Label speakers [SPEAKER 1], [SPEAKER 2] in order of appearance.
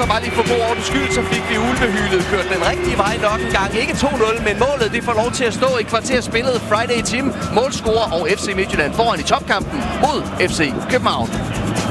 [SPEAKER 1] så bare lige for god ordens skyld, så fik vi ulvehylet kørt den rigtige vej nok en gang. Ikke 2-0, men målet det får lov til at stå i kvarter spillet. Friday Team, målscorer og FC Midtjylland foran i topkampen mod FC København.